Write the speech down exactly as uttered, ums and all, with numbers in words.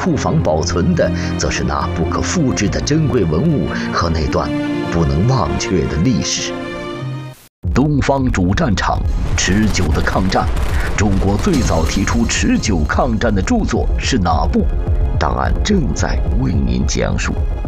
库房保存的，则是那不可复制的珍贵文物和那段不能忘却的历史。东方主战场，持久的抗战。中国最早提出持久抗战的著作是哪部？档案正在为您讲述。